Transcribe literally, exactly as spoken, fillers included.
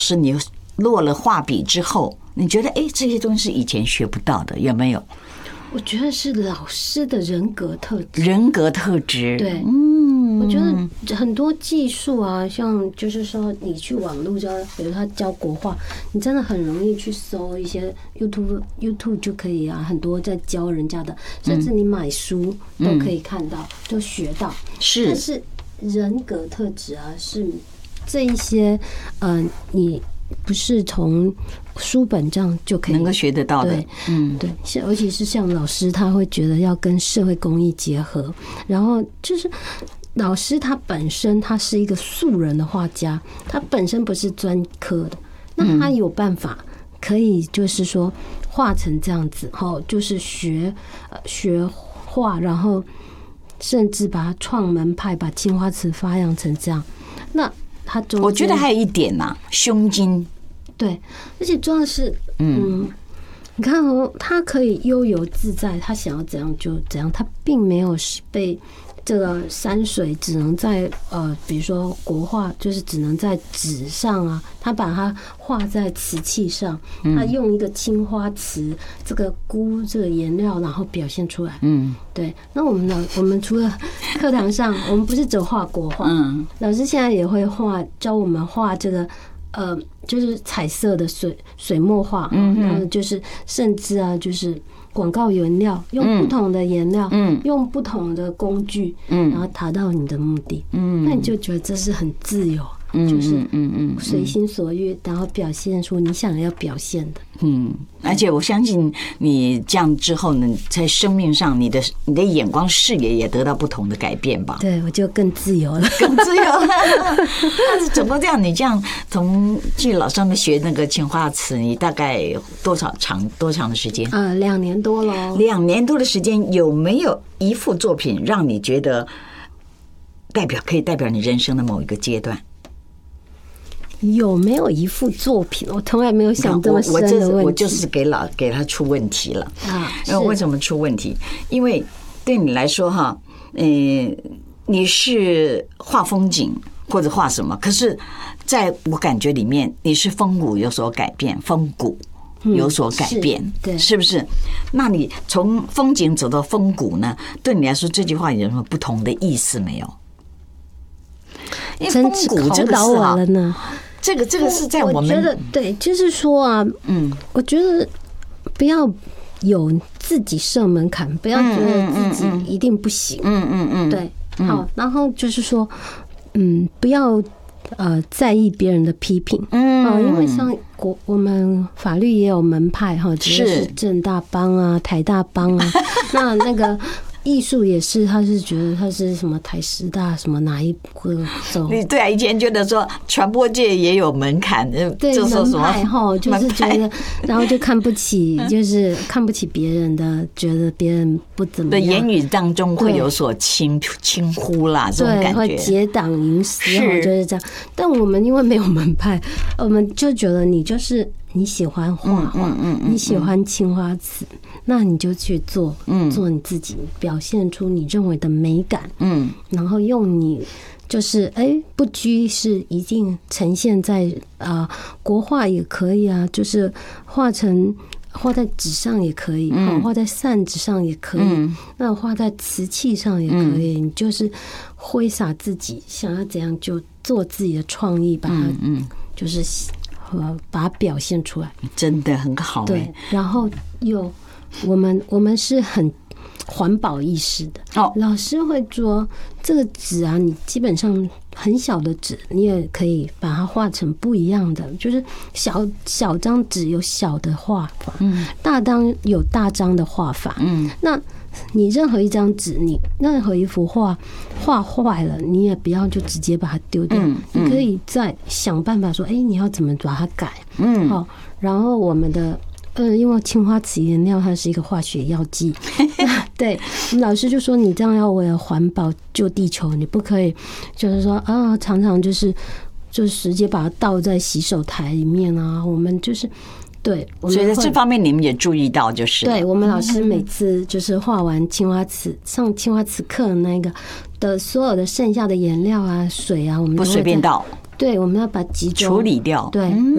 是你落了画笔之后，你觉得哎，这些东西是以前学不到的，有没有？ 我觉得是老师的人格特质， 人格特质， 对， 嗯， 我觉得很多技术啊，像就是说你去网络教，比如他教国画，你真的很容易去搜一些 YouTube YouTube 就可以啊，很多在教人家的，甚至你买书都可以看到，都学到。 是， 但是人格特质啊，是这一些，呃，你不是从书本上就可以能够学得到的， 对，嗯，对，像尤其是像老师，他会觉得要跟社会公益结合，然后就是老师他本身他是一个素人的画家，他本身不是专科的，那他有办法可以就是说画成这样子，哈，就是学呃学画，然后甚至把它创门派，把青花瓷发扬成这样，那他中间我觉得还有一点呐、啊，胸襟。 对，而且重要的是，嗯，你看哦，他可以悠游自在，他想要怎样就怎样，他并没有被这个山水只能在呃，比如说国画，就是只能在纸上啊，他把它画在瓷器上，他用一个青花瓷这个钴这个颜料，然后表现出来。嗯，对。那我们呢？我们除了课堂上，我们不是只画国画，嗯，老师现在也会画，教我们画这个。呃，就是彩色的水水墨画，嗯，然后就是甚至啊，就是广告颜料，用不同的颜料，嗯，用不同的工具，嗯，然后达到你的目的，嗯，那你就觉得这是很自由，就是嗯嗯随心所欲，然后表现出你想要表现的， 嗯，而且我相信你这样之后呢，在生命上，你的你的眼光视野也得到不同的改变吧？ 对，我就更自由了， 更自由。但是怎么这样？你这样从去老师们学那个青花瓷，你大概多少长多长的时间？ 啊，两年多了。 两年多的时间，有没有一幅作品让你觉得代表可以代表你人生的某一个阶段？ 有没有一幅作品？我从来没有想这么深的问题。 我我就是给老给他出问题了啊！因为为什么出问题？因为对你来说哈，嗯，你是画风景或者画什么，可是在我感觉里面，你是风骨有所改变，风骨有所改变， 嗯、对， 是不是？那你从风景走到风骨呢？对你来说，这句话有什么不同的意思没有？因为风骨这个是啊，这个这个是在我们我觉得对，就是说啊，嗯，我觉得不要有自己设门槛，不要觉得自己一定不行，嗯嗯嗯，对，好，然后就是说，嗯，不要呃在意别人的批评，嗯，啊，因为像国我们法律也有门派哈，就是政大帮啊、台大帮啊，那那个。艺术也是，他是觉得他是什么台师大什么哪一个走？ 你对啊，以前觉得说传播界也有门槛， 对就说什么哈，就是觉得，然后就看不起，就是看不起别人的，觉得别人不怎么样。 对，言语当中会有所轻轻忽啦，这种感觉， 会结党营私，就是这样。但我们因为没有门派，我们就觉得你就是你喜欢画画，你喜欢青花瓷。那你就去做，做你自己，表现出你认为的美感，嗯，然后用你就是哎、欸，不拘是一定呈现在啊、呃、国画也可以啊，就是画成画在纸上也可以，嗯，画在扇子上也可以，嗯，那画在瓷器上也可以，嗯，你就是挥洒自己想要怎样就做自己的创意，把它嗯就是呃把它表现出来， 真的很好，欸， 对，然后又。我们我们是很环保意识的哦，老师会说这个纸啊，你基本上很小的纸，你也可以把它画成不一样的，就是小小张纸有小的画法，嗯，大张有大张的画法，嗯，那你任何一张纸，你任何一幅画画坏了，你也不要就直接把它丢掉，嗯嗯，你可以再想办法说，哎，你要怎么把它改，嗯，好，然后我们的。嗯，因为青花瓷颜料它是一个化学药剂，对，我们老师就说你这样要为了环保救地球，你不可以就是说啊，常常就是就直接把它倒在洗手台里面啊，我们就是对， 所以在这方面你们也注意到，就是对我们老师每次就是画完青花瓷上青花瓷课那个的所有的剩下的颜料啊、水啊，我们不随便倒， 对，我们要把集中处理掉， 对。